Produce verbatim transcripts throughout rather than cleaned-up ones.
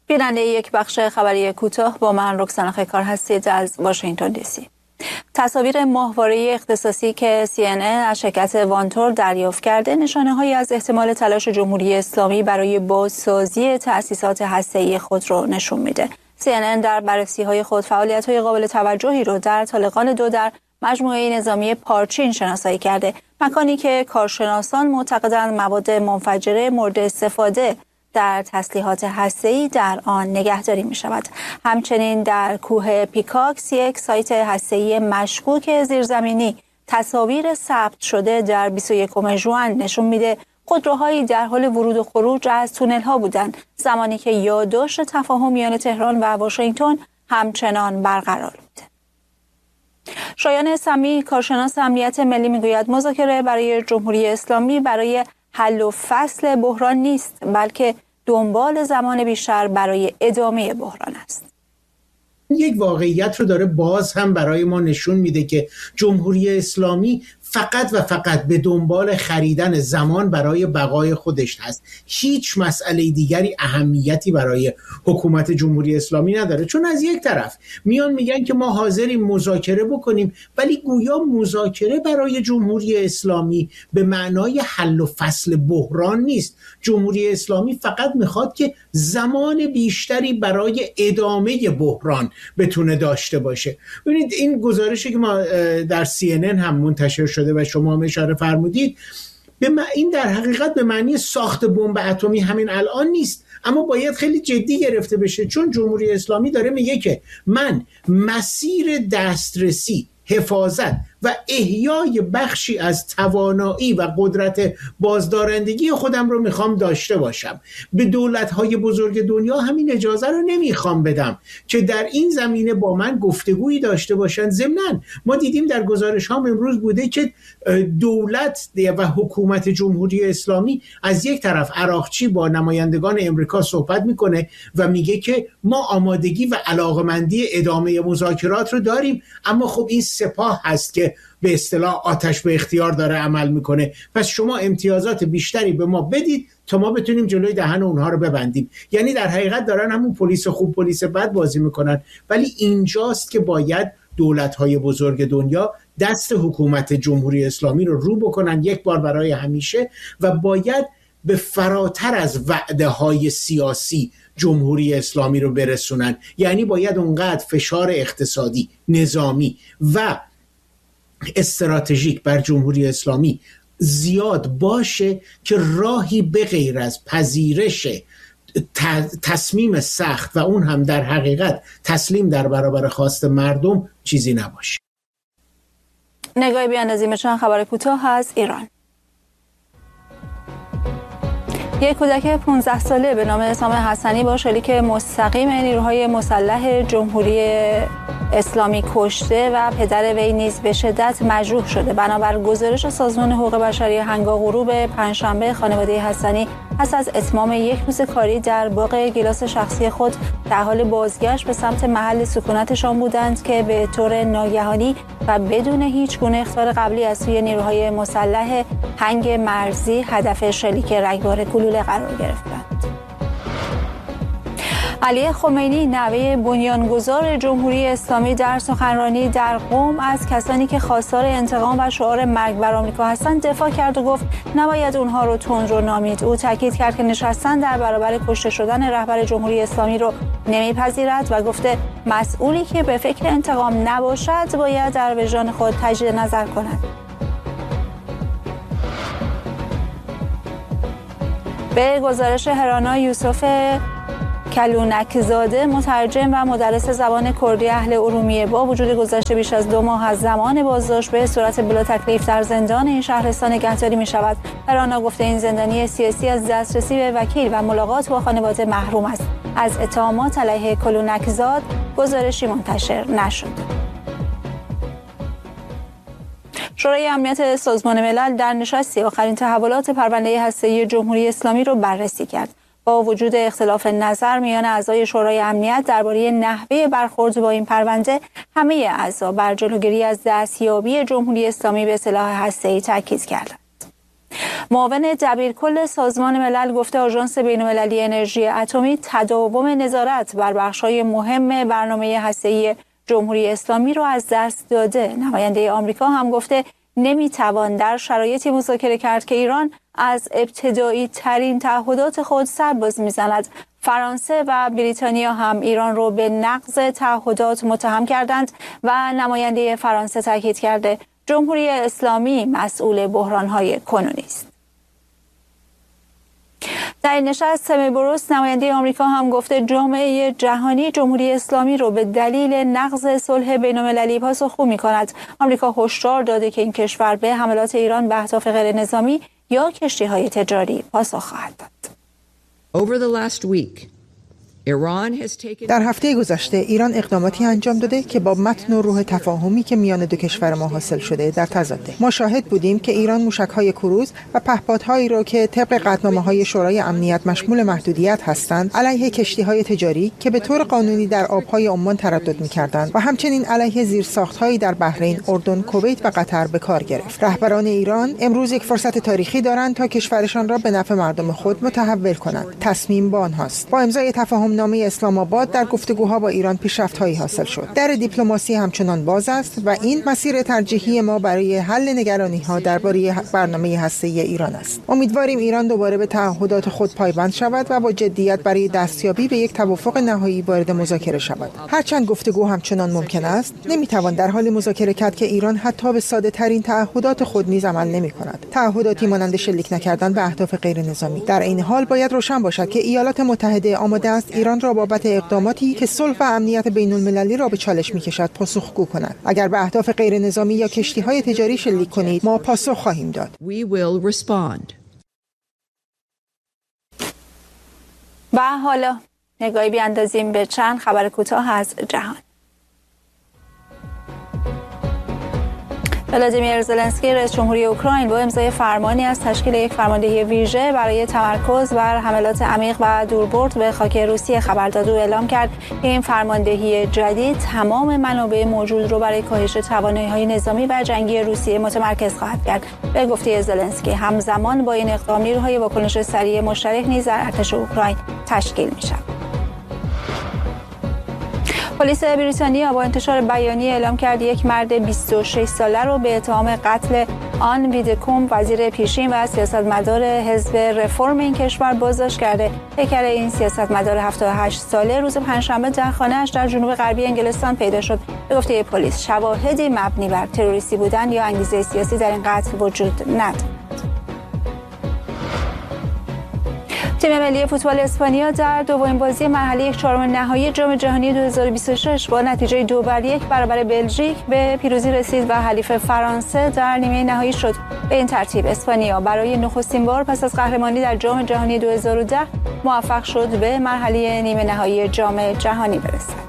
بیننده یک بخش خبری کوتاه با من رکسانا خیکار هستید از واشنگتن دی سی. تصاویر ماهواره اختصاصی که سی ان ان از شرکت وانتور دریافت کرده نشانه‌هایی از احتمال تلاش جمهوری اسلامی برای بازسازی تأسیسات هسته‌ای خود را نشون میده. سی ان ان در بررسی‌های خود فعالیت‌های قابل توجهی رو در طالقان دو در مجموعه نظامی پارچین شناسایی کرده، مکانی که کارشناسان معتقدند مواد منفجره مورد استفاده در تسلیحات هسته‌ای در آن نگهداری می شود. همچنین در کوه پیکاکس، یک سایت هسته‌ای مشکوک زیرزمینی، تصاویر ثبت شده در بیست و یکم ژوئن نشون میده خودروهایی در حال ورود و خروج از تونل ها بودند، زمانی که یادداشت تفاهم میان تهران و واشنگتن همچنان برقرار بود. شایان سمی، کارشناس امنیت ملی، میگوید مذاکره برای جمهوری اسلامی برای حل و فصل بحران نیست، بلکه دنبال زمان بیشتر برای ادامه بحران است. یک واقعیت رو داره باز هم برای ما نشون میده که جمهوری اسلامی فقط و فقط به دنبال خریدن زمان برای بقای خودش هست. هیچ مسئله دیگری اهمیتی برای حکومت جمهوری اسلامی نداره، چون از یک طرف میان میگن که ما حاضریم مذاکره بکنیم، ولی گویا مذاکره برای جمهوری اسلامی به معنای حل و فصل بحران نیست. جمهوری اسلامی فقط میخواد که زمان بیشتری برای ادامه بحران بتونه داشته باشه. ببینید این گزارشی که ما در سی ان ان هم منتشر شده و شما هم اشاره فرمودید، به این در حقیقت به معنی ساخت بمب اتمی همین الان نیست، اما باید خیلی جدی گرفته بشه، چون جمهوری اسلامی داره میگه که من مسیر دسترسی، حفاظت و احیای بخشی از توانایی و قدرت بازدارندگی خودم رو میخوام داشته باشم. به دولت‌های بزرگ دنیا همین اجازه رو نمیخوام بدم که در این زمینه با من گفتگویی داشته باشن. ضمناً ما دیدیم در گزارش ها امروز بوده که دولت و حکومت جمهوری اسلامی از یک طرف عراقچی با نمایندگان امریکا صحبت میکنه و میگه که ما آمادگی و علاقمندی ادامه مذاکرات رو داریم، اما خب این سپاه هست که به اصطلاح آتش به اختیار داره عمل میکنه، پس شما امتیازات بیشتری به ما بدید تا ما بتونیم جلوی دهن اونها رو ببندیم. یعنی در حقیقت دارن همون پلیس خوب پلیس بد بازی میکنن. ولی اینجاست که باید دولت‌های بزرگ دنیا دست حکومت جمهوری اسلامی رو رو بکنن یک بار برای همیشه و باید به فراتر از وعده‌های سیاسی جمهوری اسلامی رو برسونن. یعنی باید اونقدر فشار اقتصادی، نظامی و استراتژیک بر جمهوری اسلامی زیاد باشه که راهی به غیر از پذیرش تصمیم سخت و اون هم در حقیقت تسلیم در برابر خواست مردم چیزی نباشه. نگاهی بیاندازیم چند خبر کوتاه از ایران. یک کودک پانزده ساله به نام سام حسنی با شلیک مستقیم نیروهای مسلح جمهوری اسلامی کشته و پدر وی نیز به شدت مجروح شده. بنابر گزارش سازمان حقوق بشری هنگام غروب پنجشنبه، خانواده حسنی پس از اتمام یک روز کاری در باغ گیلاس شخصی خود در حال بازگشت به سمت محل سکونتشان بودند که به طور ناگهانی و بدون هیچ گونه اخطار قبلی از سوی نیروهای مسلح هنگ مرزی هدف شلیک رگبار گلوله قرار گرفتند. علی خمینی، نوه بنیانگذار جمهوری اسلامی، در سخنرانی در قم از کسانی که خواستار انتقام و شعار مرگ بر آمریکا هستند دفاع کرد و گفت نباید اونها رو تندرو نامید. او تاکید کرد که نشستن در برابر کشته شدن رهبر جمهوری اسلامی رو نمیپذیرد و گفته مسئولی که به فکر انتقام نباشد باید در وجدان خود تجدید نظر کند. به گزارش هرانا یوسف کلونکزاده، مترجم و مدرس زبان کردی اهل ارومیه، با وجود گذشت بیش از دو ماه از زمان بازداشت به صورت بلا تکلیف در زندان این شهرستان نگهداری می شود. هرانا گفته این زندانی سیاسی از دسترسی به وکیل و ملاقات با خانواده محروم است. از اتهامات علیه کلونکزاد گزارشی منتشر نشد. شورای امنیت سازمان ملل در نشستی آخرین تحولات پرونده هسته‌ای جمهوری اسلامی را بررسی کرد. با وجود اختلاف نظر میان اعضای شورای امنیت درباره نحوه برخورد با این پرونده، همه اعضا بر جلوگیری از دستیابی جمهوری اسلامی به سلاح هسته‌ای تاکید کردند. معاون دبیرکل سازمان ملل گفته آژانس بین‌المللی انرژی اتمی تداوم نظارت بر بخش‌های مهم برنامه هسته‌ای جمهوری اسلامی را از دست داده. نماینده آمریکا هم گفته نمیتوان در شرایطی مذاکره کرد که ایران از ابتدایی ترین تعهدات خود سرباز میزند. فرانسه و بریتانیا هم ایران را به نقض تعهدات متهم کردند و نماینده فرانسه تاکید کرده جمهوری اسلامی مسئول بحران‌های کنونی است. در این نشست سمی بروس نماینده آمریکا هم گفته جامعه جهانی جمهوری اسلامی رو به دلیل نقض صلح بین‌المللی پاسخگو می‌کند. آمریکا هشدار داده که این کشور به حملات ایران به اهداف غیر نظامی یا کشتی‌های تجاری پاسخ خواهد داد. Over the last week, در هفته گذشته ایران اقداماتی انجام داده که با متن و روح تفاهمی که میان دو کشور ما حاصل شده در تضاده. ما شاهد بودیم که ایران موشک‌های کروز و پهپادهایی را که طبق قطعنامه‌های شورای امنیت مشمول محدودیت هستند علیه کشتی‌های تجاری که به طور قانونی در آب‌های عمان تردد می‌کردند و همچنین علیه زیرساخت‌هایی در بحرین، اردن، کویت و قطر به کار گرفت. رهبران ایران امروز یک فرصت تاریخی دارند تا کشورشان را به نفع مردم خود متحول کنند. تصمیم با آنهاست. با امضای تفاهم نامه اسلام آباد در گفتگوها با ایران پیشرفت‌هایی حاصل شد. در دیپلماسی همچنان باز است و این مسیر ترجیحی ما برای حل نگرانی‌ها درباره برنامه هسته‌ای ایران است. امیدواریم ایران دوباره به تعهدات خود پایبند شود و با جدیت برای دستیابی به یک توافق نهایی وارد مذاکره شود. هرچند گفتگو همچنان ممکن است، نمی‌توان در حال مذاکره کرد که ایران حتی به ساده‌ترین تعهدات خود نیز عمل نمی‌کند. تعهداتی مانند شلیک نکردن به اهداف غیر نظامی. در این حال باید روشن باشد که ایالات متحده آماده است ایران را بابت اقداماتی که صلح و امنیت بین‌المللی را به چالش می‌کشد پاسخگو کند. اگر به اهداف غیر نظامی یا کشتی‌های تجاری شلیک کنید، ما پاسخ خواهیم داد. We will respond. و حالا نگاهی بیاندازیم به چند خبر کوتاه از جهان. ولادیمیر زلنسکی رئیس جمهوری اوکراین با امضای فرمانی از تشکیل یک فرماندهی ویژه برای تمرکز بر حملات عمیق و دوربرد به خاک روسیه خبر داد و اعلام کرد که این فرماندهی جدید تمام منابع موجود رو برای کاهش توانایی‌های نظامی و جنگی روسیه متمرکز خواهد کرد. به گفته زلنسکی همزمان با این اقدام نیروهای واکنش سریع مشترک نیز در ارتش اوکراین تشکیل می‌شود. پلیس بریتانیا با انتشار بیانیه اعلام کرد یک مرد بیست و شش ساله را به اتهام قتل آن ویدکوم وزیر پیشین و سیاستمدار حزب رفرم این کشور بازداشت کرده. پیکر این سیاستمدار هفتاد و هشت ساله روز پنجشنبه در خانه‌اش در جنوب غربی انگلستان پیدا شد. به گفته پلیس شواهدی مبنی بر تروریستی بودن یا انگیزه سیاسی در این قتل وجود ندارد. تیم ملی فوتبال اسپانیا در دومین بازی مرحله یک چهارم نهایی جام جهانی دو هزار و بیست و شش با نتیجه دو بر یک برابر بلژیک به پیروزی رسید و حریف فرانسه در نیمه نهایی شد. به این ترتیب اسپانیا برای نخستین بار پس از قهرمانی در جام جهانی دو هزار و ده موفق شد به مرحله نیمه نهایی جام جهانی برسد.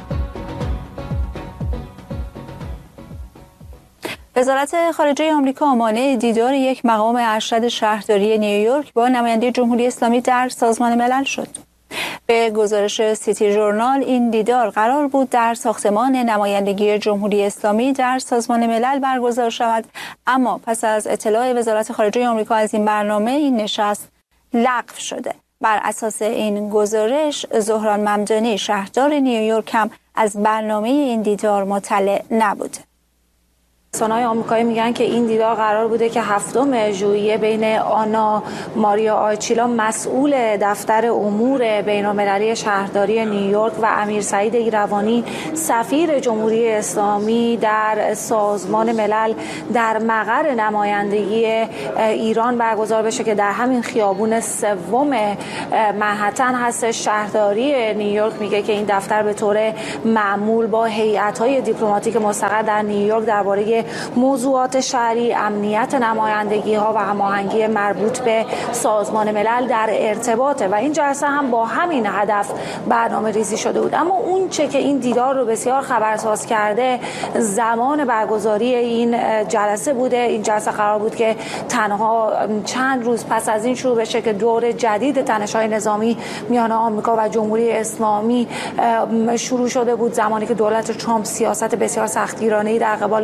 وزارت خارجه آمریکا مانع دیدار یک مقام ارشد شهرداری نیویورک با نماینده جمهوری اسلامی در سازمان ملل شد. به گزارش سیتی ژورنال این دیدار قرار بود در ساختمان نمایندگی جمهوری اسلامی در سازمان ملل برگزار شود، اما پس از اطلاع وزارت خارجه آمریکا از این برنامه این نشست لغو شده. بر اساس این گزارش زهران ممدانی شهردار نیویورک هم از برنامه این دیدار مطلع نبود. رسانه‌های آمریکایی میگن که این دیدار قرار بوده که هفتم ژوئیه بین آنا ماریا آرچیلا مسئول دفتر امور بین‌المللی شهرداری نیویورک و امیر سعید ایروانی سفیر جمهوری اسلامی در سازمان ملل در مقر نمایندگی ایران برگزار بشه که در همین خیابون سوم منهتن هست. شهرداری نیویورک میگه که این دفتر به طور معمول با هیئت‌های دیپلماتیک مستقر در نیویورک درباره موضوعات شهری، امنیت نمایندگی ها و هماهنگی مربوط به سازمان ملل در ارتباطه و این جلسه هم با همین هدف برنامه ریزی شده بود. اما اون چه که این دیدار رو بسیار خبرساز کرده زمان برگزاری این جلسه بوده. این جلسه قرار بود که تنها چند روز پس از این شروع بشه که دور جدید تنش‌های نظامی میان آمریکا و جمهوری اسلامی شروع شده بود، زمانی که دولت ترامپ سیاست بسیار سختگیرانه‌ای در قبال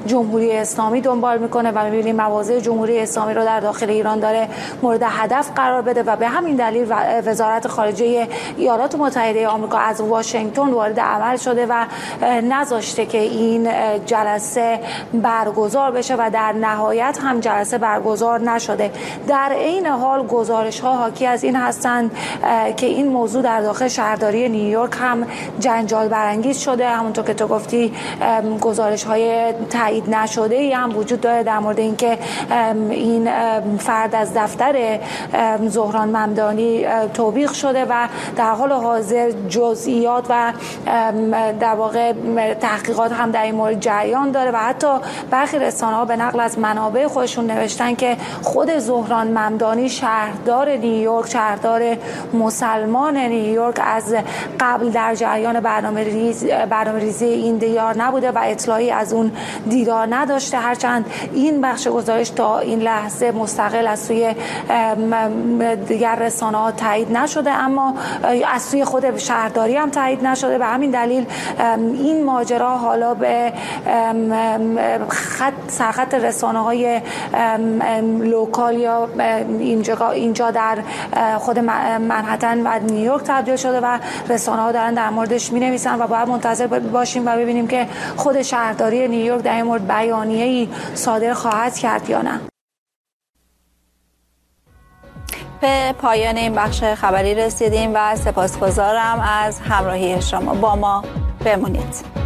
جمهوری اسلامی دنبال میکنه و میبینیم مواضع جمهوری اسلامی رو در داخل ایران داره مورد هدف قرار بده و به همین دلیل وزارت خارجه ایالات متحده آمریکا از واشنگتن وارد عمل شده و نذاشته که این جلسه برگزار بشه و در نهایت هم جلسه برگزار نشده. در عین حال گزارش ها حاکی از این هستند که این موضوع در داخل شهرداری نیویورک هم جنجال برانگیز شده. همونطور که تو گفتی گزارش های تایید نشده ای هم وجود داره در مورد اینکه این فرد از دفتر زهران ممدانی توبیخ شده و در حال حاضر جزئیات و در واقع تحقیقات هم در این مورد جریان داره و حتی برخی رسانه‌ها به نقل از منابع خودشون نوشتن که خود زهران ممدانی شهردار نیویورک، شهردار مسلمان نیویورک، از قبل در جریان برنامه‌ریزی برنامه‌ریزی این دیدار نبوده و اطلاعی از اون دیدار نداشته، هرچند این بخش گزارش تا این لحظه مستقل از سوی دیگر رسانه‌ها تایید نشده، اما از سوی خود شهرداری هم تایید نشده. به همین دلیل این ماجرا حالا به خط سرخط رسانه‌های لوکال یا اینجا اینجا در خود منهتن و نیویورک تبدیل شده و رسانه‌ها دارن در موردش می‌نویسن و باید منتظر باشیم و ببینیم که خود شهرداری نیویورک در این مورد بیانیه‌ای صادر خواهد کرد یا نه. به پایان این بخش خبری رسیدیم و سپاسگزارم از همراهی شما. با ما بمونید.